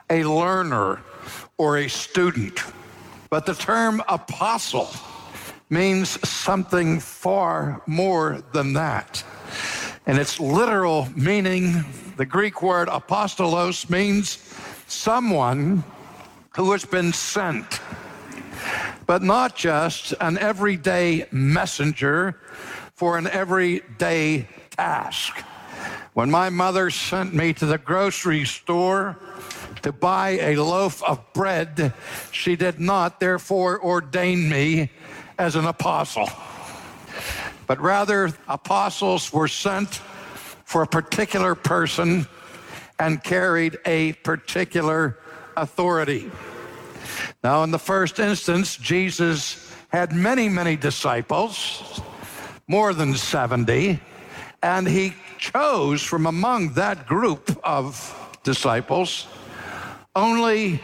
a learner, or a student. But the term apostle means something far more than that. And its literal meaning, the Greek word apostolos, means someone who has been sent, but not just an everyday messenger for an everyday task. When my mother sent me to the grocery store to buy a loaf of bread, she did not therefore ordain me as an apostle. But rather, apostles were sent for a particular person and carried a particular authority. Now, in the first instance, Jesus had many, many disciples, more than 70, and he chose from among that group of disciples only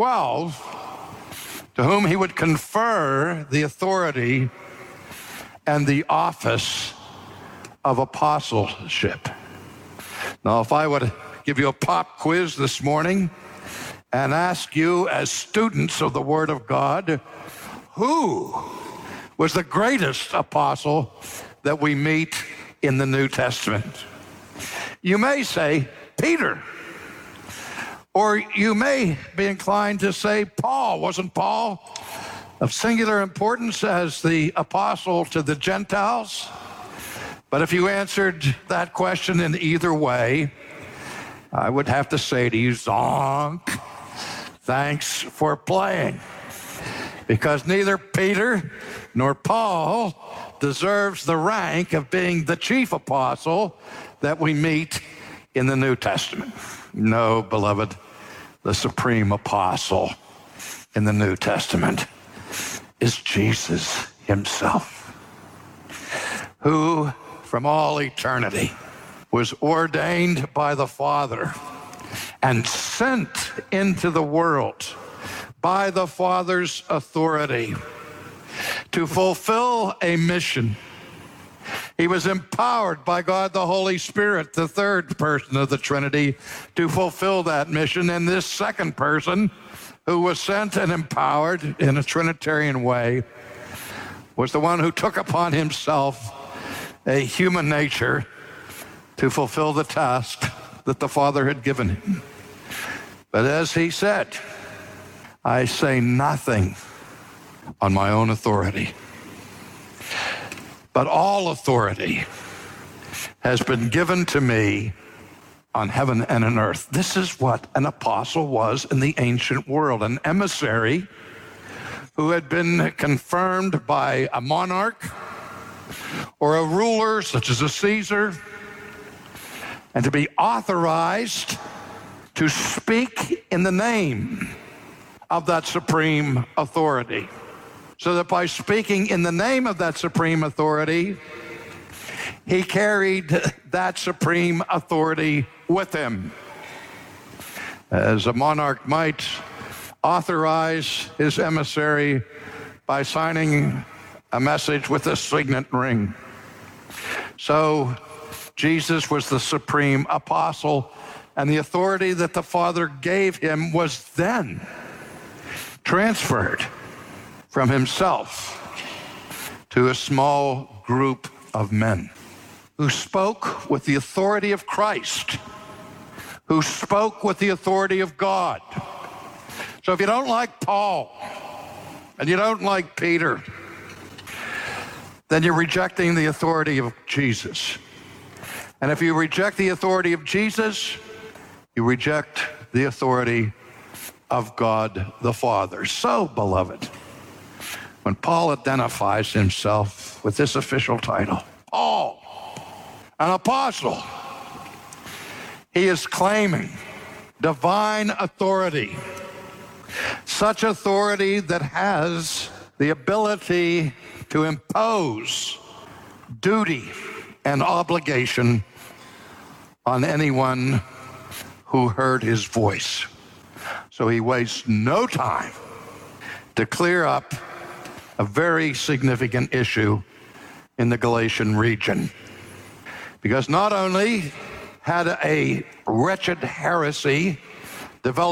12 to whom he would confer the authority and the office of apostleship. Now, if I would give you a pop quiz this morning and ask you, as students of the Word of God, who was the greatest apostle that we meet in the New Testament? You may say Peter, or you may be inclined to say Paul. Wasn't Paul of singular importance as the apostle to the Gentiles? But if you answered that question in either way, I would have to say to you, zonk, thanks for playing. Because neither Peter nor Paul deserves the rank of being the chief apostle that we meet in the New Testament. No, beloved, the supreme apostle in the New Testament is Jesus himself, who from all eternity was ordained by the Father and sent into the world by the Father's authority to fulfill a mission. He was empowered by God the Holy Spirit, the third person of the Trinity, to fulfill that mission. And this second person, who was sent and empowered in a Trinitarian way, was the one who took upon himself a human nature to fulfill the task that the Father had given him. But as he said, I say nothing on my own authority, but all authority has been given to me on heaven and on earth. This is what an apostle was in the ancient world, an emissary who had been confirmed by a monarch or a ruler such as a Caesar, and to be authorized to speak in the name of that supreme authority. So that by speaking in the name of that supreme authority, he carried that supreme authority with him. As a monarch might authorize his emissary by signing a message with a signet ring. So Jesus was the supreme apostle, and the authority that the Father gave him was then transferred from himself to a small group of men who spoke with the authority of Christ, who spoke with the authority of God. So if you don't like Paul and you don't like Peter, then you're rejecting the authority of Jesus. And if you reject the authority of Jesus, you reject the authority of God the Father. So, beloved, when Paul identifies himself with this official title, Paul, an apostle, he is claiming divine authority, such authority that has the ability to impose duty and obligation on anyone who heard his voice. So he wastes no time to clear up a very significant issue in the Galatian region. Because not only had a wretched heresy developed